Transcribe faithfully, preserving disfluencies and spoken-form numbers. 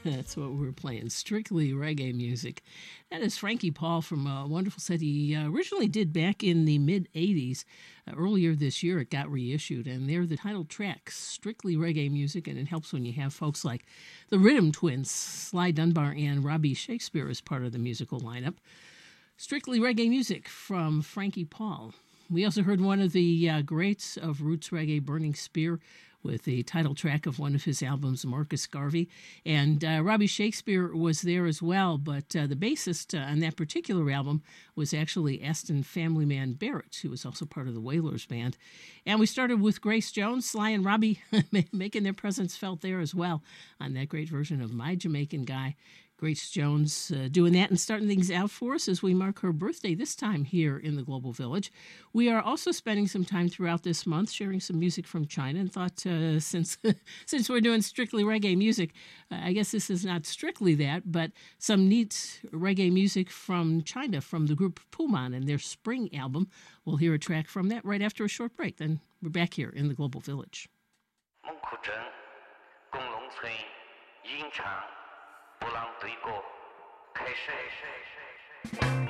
That's what we're playing, strictly reggae music. That is Frankie Paul from a wonderful set he uh, originally did back in the mid-eighties. Uh, earlier this year, it got reissued, and they're the title track, strictly reggae music, and it helps when you have folks like the Rhythm Twins, Sly Dunbar and Robbie Shakespeare as part of the musical lineup. Strictly reggae music from Frankie Paul. We also heard one of the uh, greats of roots reggae, Burning Spear, with the title track of one of his albums, Marcus Garvey. And uh, Robbie Shakespeare was there as well, but uh, the bassist uh, on that particular album was actually Aston Family Man Barrett, who was also part of the Wailers band. And we started with Grace Jones, Sly and Robbie making their presence felt there as well on that great version of My Jamaican Guy. Grace Jones uh, doing that and starting things out for us as we mark her birthday this time here in the Global Village. We are also spending some time throughout this month sharing some music from China, and thought uh, since since we're doing strictly reggae music, uh, I guess this is not strictly that, but some neat reggae music from China from the group Puman and their spring album. We'll hear a track from that right after a short break. Then we're back here in the Global Village. 不让对过开始。